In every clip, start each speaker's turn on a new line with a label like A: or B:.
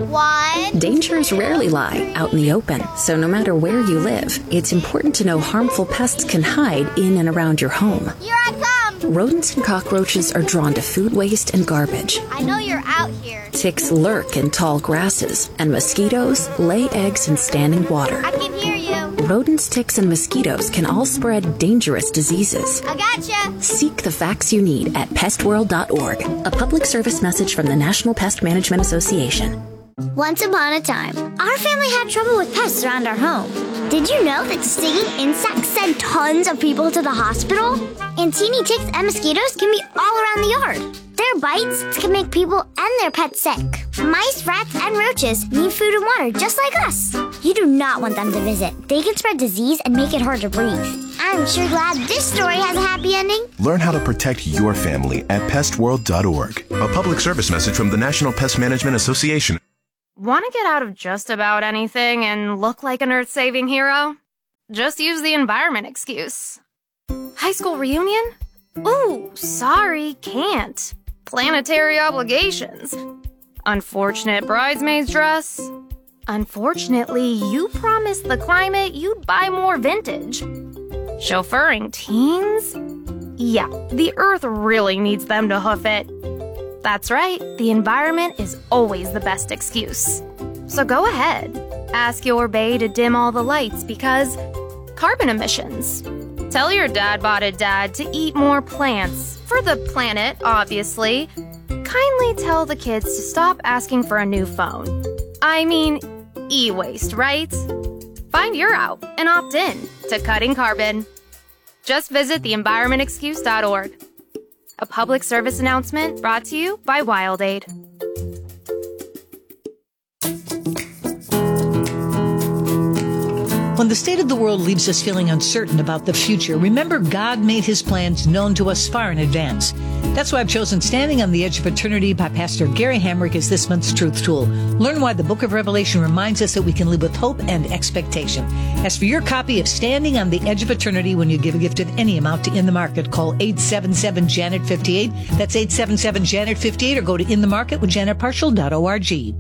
A: 1.
B: Dangers rarely lie out in the open, so no matter where you live, it's important to know harmful pests can hide in and around your home.
A: Here I come.
B: Rodents and cockroaches are drawn to food waste and garbage.
A: I know you're out here.
B: Ticks lurk in tall grasses, and mosquitoes lay eggs in standing water.
A: I can hear you.
B: Rodents, ticks, and mosquitoes can all spread dangerous diseases.
A: I gotcha.
B: Seek the facts you need at pestworld.org, a public service message from the National Pest Management Association.
A: Once upon a time, our family had trouble with pests around our home. Did you know that stinging insects send tons of people to the hospital? And teeny ticks and mosquitoes can be all around the yard. Their bites can make people and their pets sick. Mice, rats, and roaches need food and water just like us. You do not want them to visit. They can spread disease and make it hard to breathe. I'm sure glad this story has a happy ending.
C: Learn how to protect your family at pestworld.org. A public service message from the National Pest Management Association.
D: Want to get out of just about anything and look like an earth-saving hero? Just use the environment excuse. High school reunion? Ooh, sorry, can't. Planetary obligations. Unfortunate bridesmaid's dress. Unfortunately, you promised the climate you'd buy more vintage. Chauffeuring teens? Yeah, the earth really needs them to hoof it. That's right, the environment is always the best excuse. So go ahead, ask your bae to dim all the lights because carbon emissions. Tell your dad-botted dad to eat more plants, for the planet, obviously. Kindly tell the kids to stop asking for a new phone. I mean, e-waste, right? Find your out and opt in to cutting carbon. Just visit theenvironmentexcuse.org. A public service announcement brought to you by WildAid.
E: When the state of the world leaves us feeling uncertain about the future, remember God made his plans known to us far in advance. That's why I've chosen Standing on the Edge of Eternity by Pastor Gary Hamrick as this month's Truth Tool. Learn why the book of Revelation reminds us that we can live with hope and expectation. As for your copy of Standing on the Edge of Eternity, when you give a gift of any amount to In the Market, call 877-JANET-58. That's 877-JANET-58, or go to inthemarketwithjanetparshall.org.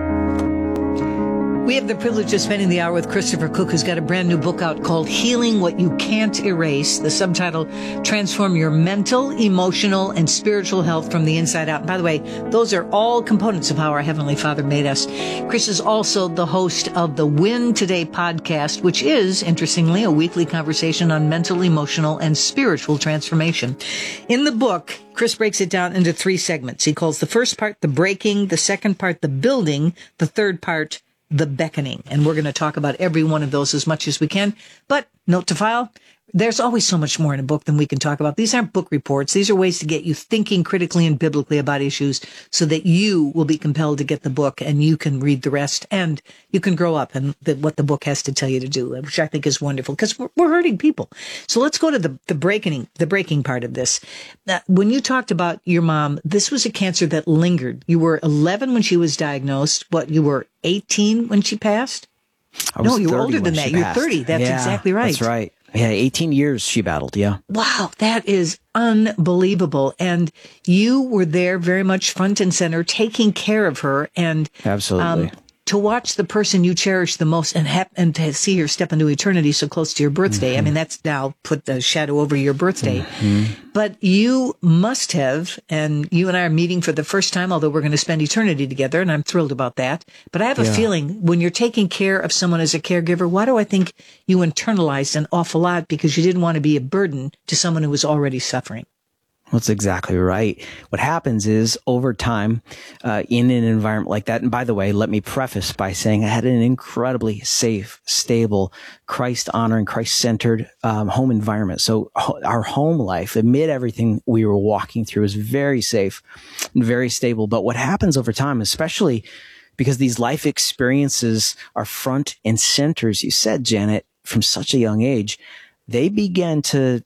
E: We have the privilege of spending the hour with Christopher Cook, who's got a brand new book out called Healing What You Can't Erase. The subtitle, Transform Your Mental, Emotional, and Spiritual Health from the Inside Out. And by the way, those are all components of how our Heavenly Father made us. Chris is also the host of the Win Today podcast, which is, interestingly, a weekly conversation on mental, emotional, and spiritual transformation. In the book, Chris breaks it down into 3 segments. He calls the first part the breaking, the second part the building, the third part the beckoning. And we're going to talk about every one of those as much as we can. But note to file, there's always so much more in a book than we can talk about. These aren't book reports. These are ways to get you thinking critically and biblically about issues so that you will be compelled to get the book and you can read the rest and you can grow up and what the book has to tell you to do, which I think is wonderful because we're hurting people. So let's go to the breaking part of this. When you talked about your mom, this was a cancer that lingered. You were 11 when she was diagnosed. You were 18 when she passed?
F: No,
E: you were older than that. You were 30. That's exactly right.
F: That's right. Yeah, 18 years she battled, yeah.
E: Wow, that is unbelievable. And you were there very much front and center, taking care of her. And
F: absolutely.
E: To watch the person you cherish the most and to see her step into eternity so close to your birthday. I mean, that's now put the shadow over your birthday. But you must have, and you and I are meeting for the first time, although we're going to spend eternity together, and I'm thrilled about that. But I have a feeling when you're taking care of someone as a caregiver, why do I think you internalized an awful lot? Because you didn't want to be a burden to someone who was already suffering.
F: That's exactly right. What happens is over time, in an environment like that, and by the way, let me preface by saying I had an incredibly safe, stable, Christ-honoring, Christ-centered home environment. So our home life, amid everything we were walking through, is very safe and very stable. But what happens over time, especially because these life experiences are front and center, as you said, Janet, from such a young age, they began to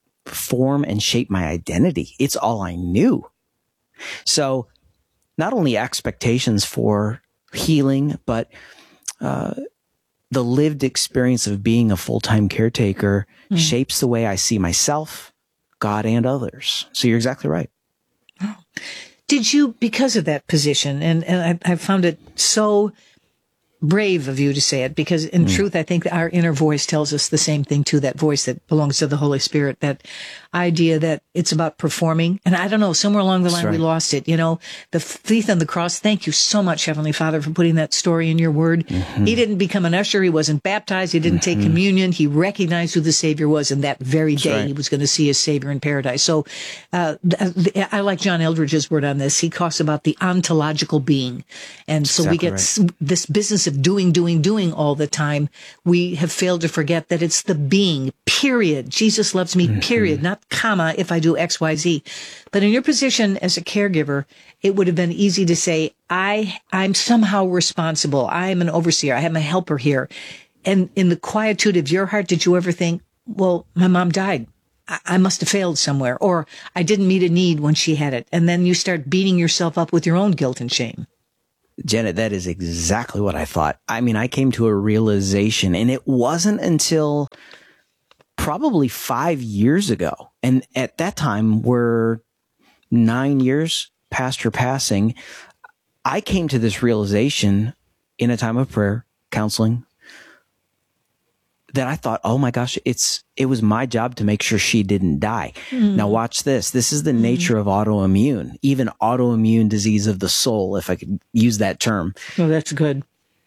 F: form and shape my identity. It's all I knew. So not only expectations for healing, but the lived experience of being a full-time caretaker shapes the way I see myself, God, and others. So you're exactly right.
E: Did you, because of that position, and I found it so brave of you to say it, because in truth, I think our inner voice tells us the same thing too, that voice that belongs to the Holy Spirit, that idea that it's about performing. And I don't know, somewhere along the line, we lost it. You know, the thief on the cross. Thank you so much, Heavenly Father, for putting that story in your word. He didn't become an usher. He wasn't baptized. He didn't take communion. He recognized who the Savior was. And that very day, he was going to see his Savior in paradise. So, I like John Eldridge's word on this. He talks about the ontological being. And so we get this business of doing all the time. We have failed to forget that it's the being, period. Jesus loves me, period, not comma, if I do X, Y, Z. But in your position as a caregiver, it would have been easy to say, I'm somehow responsible. I'm an overseer. I have my helper here. And in the quietude of your heart, did you ever think, well, my mom died. I must have failed somewhere, or I didn't meet a need when she had it. And then you start beating yourself up with your own guilt and shame.
F: Janet, that is exactly what I thought. I mean, I came to a realization, and it wasn't until probably 5 years ago. And at that time, we're 9 years past her passing. I came to this realization in a time of prayer, counseling, that I thought, oh my gosh, it was my job to make sure she didn't die. Now watch this. This is the nature of autoimmune, even autoimmune disease of the soul, if I could use that term.
E: Oh, that's good.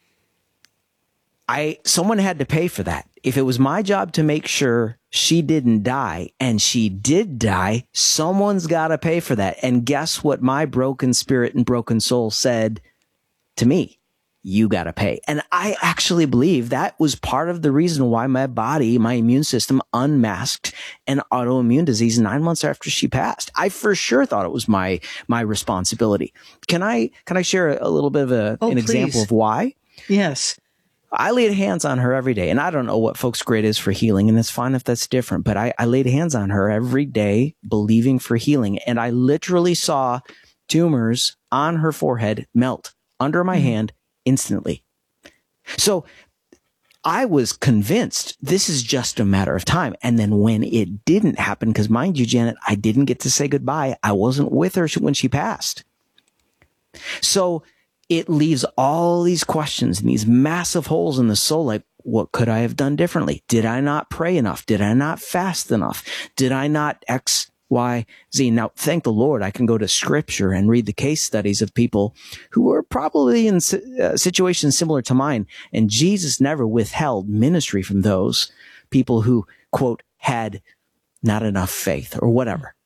F: Someone had to pay for that. If it was my job to make sure she didn't die and she did die, someone's got to pay for that. And guess what my broken spirit and broken soul said to me? You got to pay. And I actually believe that was part of the reason why my body, my immune system unmasked an autoimmune disease 9 months after she passed. I for sure thought it was my responsibility. Can I share a little bit of an example of why?
E: Yes.
F: I laid hands on her every day, and I don't know what folks' grade is for healing, and it's fine if that's different, but I laid hands on her every day, believing for healing. And I literally saw tumors on her forehead melt under my hand instantly. So I was convinced this is just a matter of time. And then when it didn't happen, because mind you, Janet, I didn't get to say goodbye. I wasn't with her when she passed. So it leaves all these questions and these massive holes in the soul. Like, what could I have done differently? Did I not pray enough? Did I not fast enough? Did I not X, Y, Z? Now, thank the Lord, I can go to scripture and read the case studies of people who were probably in situations similar to mine. And Jesus never withheld ministry from those people who, quote, had not enough faith or whatever.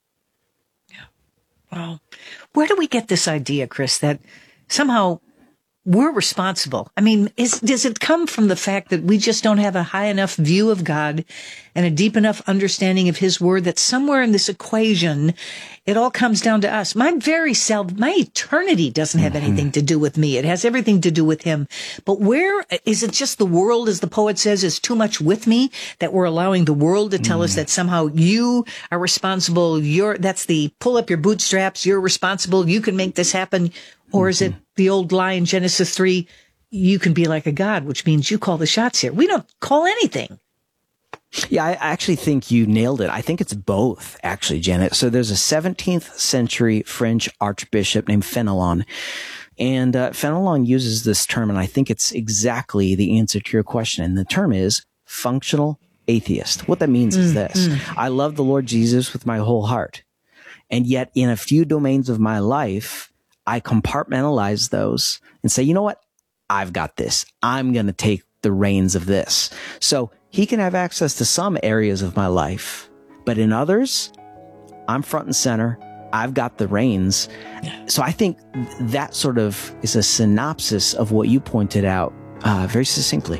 E: Yeah. Wow. Where do we get this idea, Chris, that somehow we're responsible? I mean, does it come from the fact that we just don't have a high enough view of God and a deep enough understanding of his word that somewhere in this equation, it all comes down to us? My very self, my eternity doesn't have anything to do with me. It has everything to do with him. But where is it just the world, as the poet says, is too much with me, that we're allowing the world to tell us that somehow you are responsible? That's the pull up your bootstraps. You're responsible. You can make this happen. Or is it the old lie in Genesis 3, you can be like a God, which means you call the shots here? We don't call anything.
F: Yeah, I actually think you nailed it. I think it's both, actually, Janet. So there's a 17th century French archbishop named Fenelon. And Fenelon uses this term, and I think it's exactly the answer to your question. And the term is functional atheist. What that means is this. I love the Lord Jesus with my whole heart. And yet in a few domains of my life, I compartmentalize those and say, you know what? I've got this. I'm going to take the reins of this. So he can have access to some areas of my life, but in others, I'm front and center. I've got the reins. So I think that sort of is a synopsis of what you pointed out very succinctly.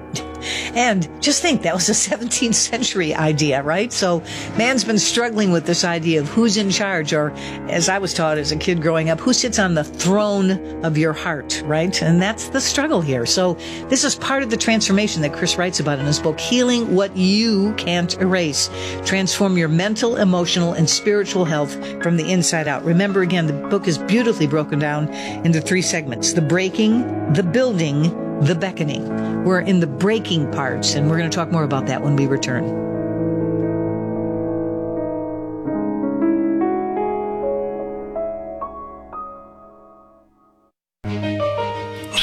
E: And just think, that was a 17th century idea, right? So man's been struggling with this idea of who's in charge, or as I was taught as a kid growing up, who sits on the throne of your heart, right? And that's the struggle here. So this is part of the transformation that Chris writes about in his book, Healing What You Can't Erase. Transform your mental, emotional, and spiritual health from the inside out. Remember, again, the book is beautifully broken down into 3 segments: the breaking, the building, the beckoning. We're in the breaking parts, and we're going to talk more about that when we return.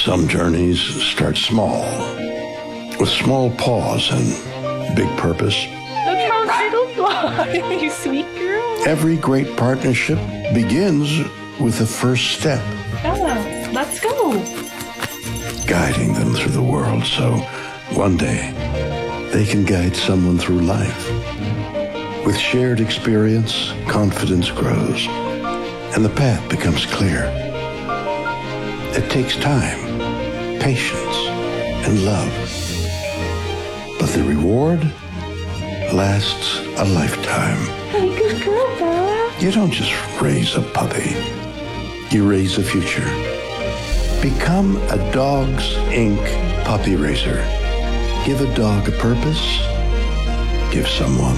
G: Some journeys start small, with small pause and big purpose.
H: Look how little fly, you sweet girl.
G: Every great partnership begins with the first step.
H: Bella, let's go.
G: Guiding them through the world so one day they can guide someone through life. With shared experience, confidence grows, and the path becomes clear. It takes time, patience, and love. But the reward lasts a lifetime.
H: Hey, good girl, Bella.
G: You don't just raise a puppy. You raise a future. Become a Dogs Inc. puppy raiser. Give a dog a purpose. Give someone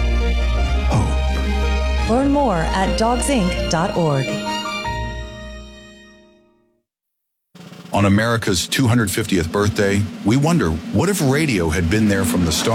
G: hope.
I: Learn more at dogsinc.org.
J: On America's 250th birthday, we wonder, what if radio had been there from the start?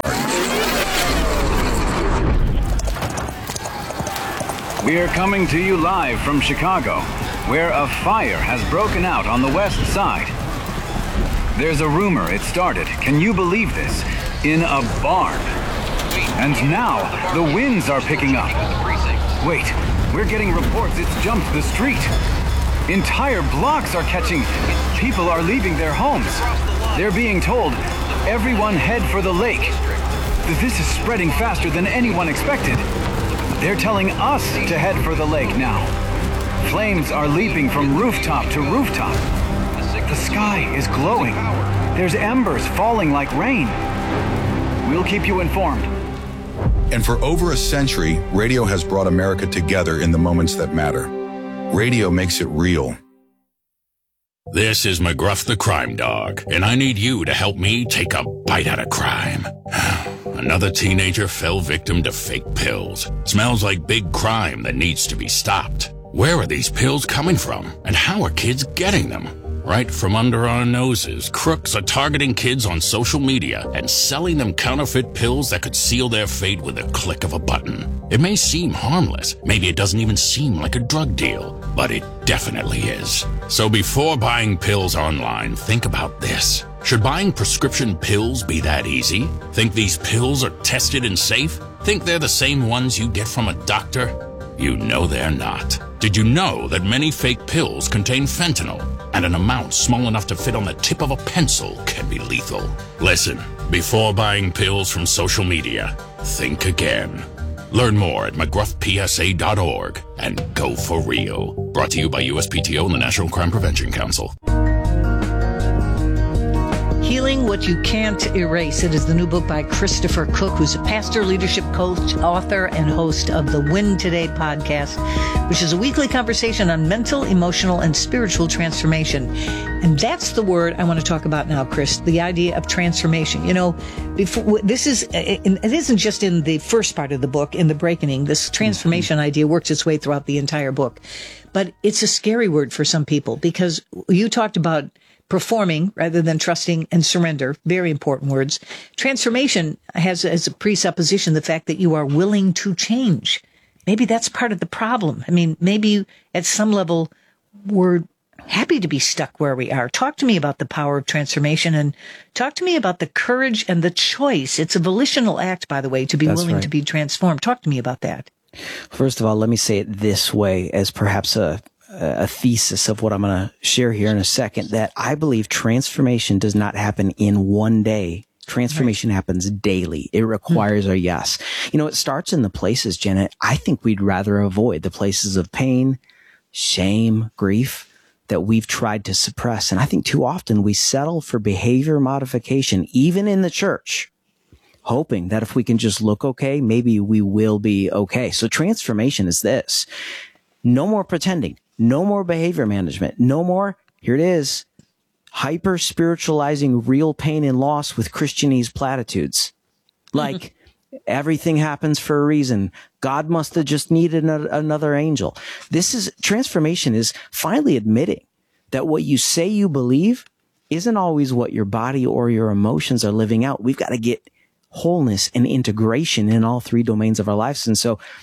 K: We are coming to you live from Chicago, where a fire has broken out on the west side. There's a rumor it started, can you believe this, in a barn. And now, the winds are picking up. Wait, we're getting reports it's jumped the street. Entire blocks are catching. People are leaving their homes. They're being told, everyone head for the lake. This is spreading faster than anyone expected. They're telling us to head for the lake now. Flames are leaping from rooftop to rooftop. The sky is glowing. There's embers falling like rain. We'll keep you informed.
J: And for over a century, radio has brought America together in the moments that matter. Radio makes it real.
L: This is McGruff the Crime Dog, and I need you to help me take a bite out of crime. Another teenager fell victim to fake pills. Smells like big crime that needs to be stopped. Where are these pills coming from, and how are kids getting them? Right from under our noses, crooks are targeting kids on social media and selling them counterfeit pills that could seal their fate with a click of a button. It may seem harmless, maybe it doesn't even seem like a drug deal, but it definitely is. So before buying pills online, think about this. Should buying prescription pills be that easy? Think these pills are tested and safe? Think they're the same ones you get from a doctor? You know they're not. Did you know that many fake pills contain fentanyl? And an amount small enough to fit on the tip of a pencil can be lethal. Listen, before buying pills from social media, think again. Learn more at mcgruffpsa.org and go for real. Brought to you by USPTO and the National Crime Prevention Council.
E: Healing What You Can't Erase. It is the new book by Christopher Cook, who's a pastor, leadership coach, author, and host of the Win Today podcast, which is a weekly conversation on mental, emotional, and spiritual transformation. And that's the word I want to talk about now, Chris, the idea of transformation. You know, before, it isn't just in the first part of the book, in the Breaking. This transformation idea works its way throughout the entire book. But it's a scary word for some people because you talked about performing rather than trusting and surrender. Very important words. Transformation has as a presupposition the fact that you are willing to change. Maybe that's part of the problem. I mean, maybe at some level we're happy to be stuck where we are. Talk to me about the power of transformation and talk to me about the courage and the choice. It's a volitional act, by the way, to be willing to be transformed. Talk to me about that.
F: First of all, let me say it this way as perhaps a thesis of what I'm going to share here in a second, that I believe transformation does not happen in one day. Transformation happens daily. It requires a yes. You know, it starts in the places, Janet, I think we'd rather avoid, the places of pain, shame, grief that we've tried to suppress. And I think too often we settle for behavior modification, even in the church, hoping that if we can just look okay, maybe we will be okay. So transformation is this. No more pretending. No more behavior management. No more, here it is, hyper spiritualizing real pain and loss with Christianese platitudes. Like everything happens for a reason. God must have just needed another angel. Transformation is finally admitting that what you say you believe isn't always what your body or your emotions are living out. We've got to get wholeness and integration in all three domains of our lives. And so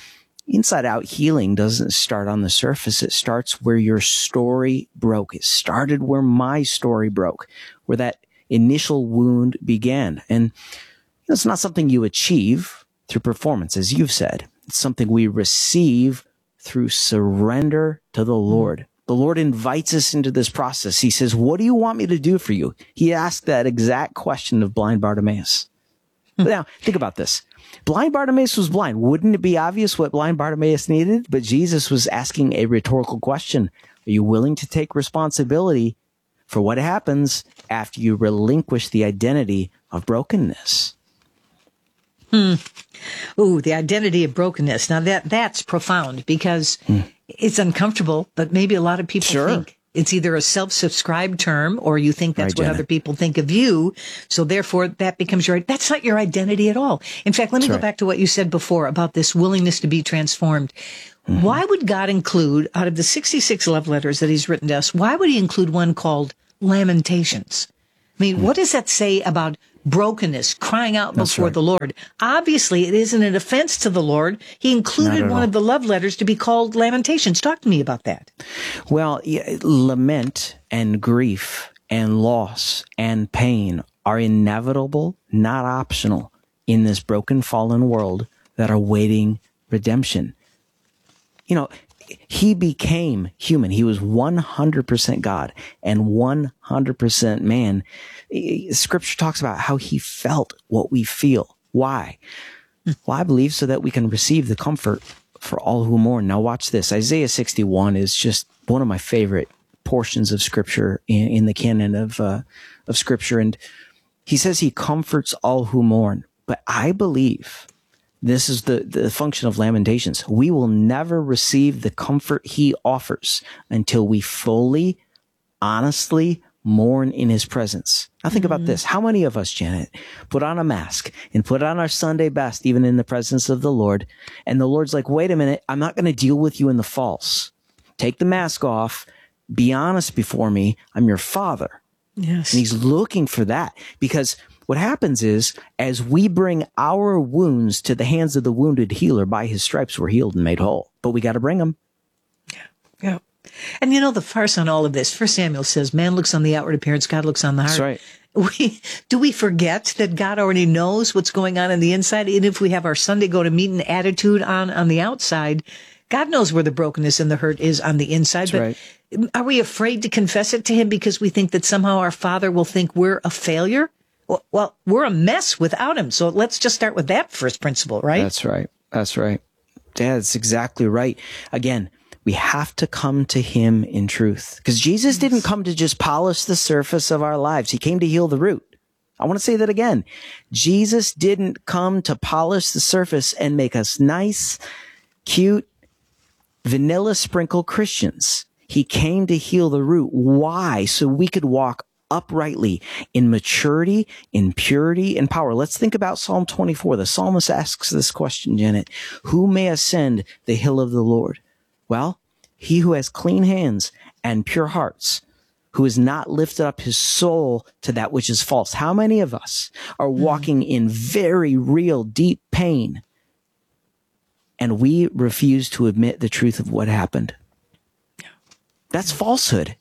F: Inside out healing doesn't start on the surface. It starts where your story broke. It started where my story broke, where that initial wound began. And it's not something you achieve through performance, as you've said. It's something we receive through surrender to the Lord. The Lord invites us into this process. He says, what do you want me to do for you? He asked that exact question of blind Bartimaeus. Now, think about this. Blind Bartimaeus was blind. Wouldn't it be obvious what blind Bartimaeus needed? But Jesus was asking a rhetorical question. Are you willing to take responsibility for what happens after you relinquish the identity of brokenness?
E: Ooh, the identity of brokenness. Now that's profound because it's uncomfortable, but maybe a lot of people think it's either a self-subscribed term or you think that's what other people think of you. So therefore that becomes that's not your identity at all. In fact, let me go back to what you said before about this willingness to be transformed. Why would God include, out of the 66 love letters that he's written to us, why would he include one called Lamentations? I mean, what does that say about brokenness, crying out before the Lord? Obviously, it isn't an offense to the Lord. He included one of the love letters to be called Lamentations. Talk to me about that.
F: Well, lament and grief and loss and pain are inevitable, not optional, in this broken, fallen world that are waiting redemption. You know, he became human. He was 100% God and 100% man. Scripture talks about how he felt what we feel. Why? Well, I believe so that we can receive the comfort for all who mourn. Now watch this. Isaiah 61 is just one of my favorite portions of Scripture in the canon of Scripture. And he says he comforts all who mourn. But I believe this is the function of Lamentations. We will never receive the comfort he offers until we fully, honestly mourn in his presence. Now think about this. How many of us, Janet, put on a mask and put on our Sunday best, even in the presence of the Lord? And the Lord's like, wait a minute, I'm not going to deal with you in the false. Take the mask off. Be honest before me. I'm your Father.
E: Yes.
F: And he's looking for that, because what happens is, as we bring our wounds to the hands of the wounded healer, by his stripes we're healed and made whole. But we got to bring them.
E: Yeah. And you know, the farce on all of this, 1 Samuel says, man looks on the outward appearance, God looks on the heart.
F: That's right.
E: Do we forget that God already knows what's going on the inside? And if we have our Sunday go to meeting attitude on the outside, God knows where the brokenness and the hurt is on the inside.
F: That's
E: but are we afraid to confess it to him because we think that somehow our Father will think we're a failure? Well, we're a mess without him. So let's just start with that first principle, right?
F: That's right. That's right. Yeah, that's exactly right. Again, we have to come to him in truth, because Jesus didn't come to just polish the surface of our lives. He came to heal the root. I want to say that again. Jesus didn't come to polish the surface and make us nice, cute, vanilla sprinkle Christians. He came to heal the root. Why? So we could walk uprightly in maturity, in purity, and power. Let's think about Psalm 24. The psalmist asks this question, Janet: who may ascend the hill of the Lord? Well, he who has clean hands and pure hearts, who has not lifted up his soul to that which is false. How many of us are walking in very real, deep pain, and we refuse to admit the truth of what happened? That's falsehood.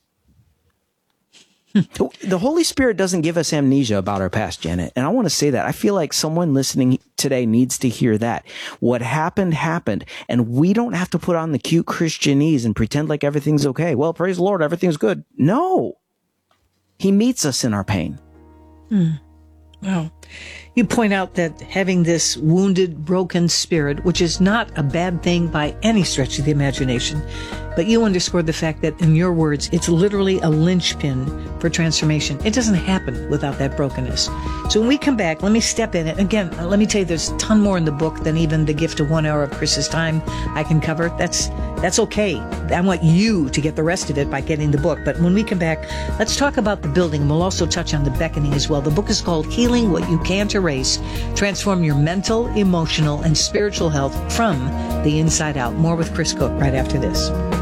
F: The Holy Spirit doesn't give us amnesia about our past, Janet. And I want to say that. I feel like someone listening today needs to hear that. What happened, happened. And we don't have to put on the cute Christianese and pretend like everything's okay. Well, praise the Lord, everything's good. No. He meets us in our pain.
E: Wow. You point out that having this wounded, broken spirit, which is not a bad thing by any stretch of the imagination, but you underscored the fact that, in your words, it's literally a linchpin for transformation. It doesn't happen without that brokenness. So when we come back, let me step in. And again, let me tell you, there's a ton more in the book than even the gift of 1 hour of Chris's time I can cover. That's okay. I want you to get the rest of it by getting the book. But when we come back, let's talk about the building. We'll also touch on the beckoning as well. The book is called Healing What You Can't Erase. Transform your mental, emotional, and spiritual health from the inside out. More with Chris Cook right after this.